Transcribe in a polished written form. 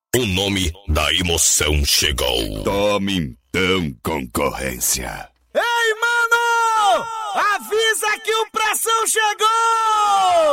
O nome da emoção chegou. Tome então, concorrência. Ei, mano! Avisa que o Pressão chegou!